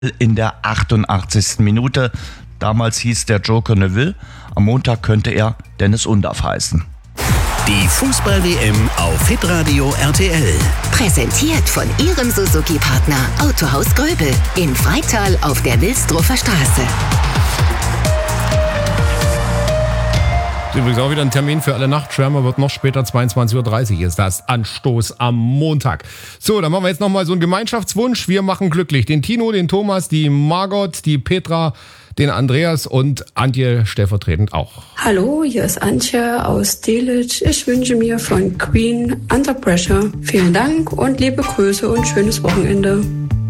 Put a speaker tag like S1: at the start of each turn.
S1: in der 88. Minute. Damals hieß der Joker Neville. Am Montag könnte er Dennis Undaff heißen.
S2: Die Fußball-WM auf Hitradio RTL.
S3: Präsentiert von Ihrem Suzuki-Partner Autohaus Gröbel in Freital auf der Wilsdruffer Straße.
S4: Das ist übrigens auch wieder ein Termin für alle Nachtschwärmer, wird noch später, 22.30 Uhr ist das Anstoß am Montag. So, dann machen wir jetzt nochmal so einen Gemeinschaftswunsch. Wir machen glücklich den Tino, den Thomas, die Margot, die Petra, den Andreas und Antje stellvertretend auch.
S5: Hallo, hier ist Antje aus Delitzsch. Ich wünsche mir von Queen Under Pressure. Vielen Dank und liebe Grüße und schönes Wochenende.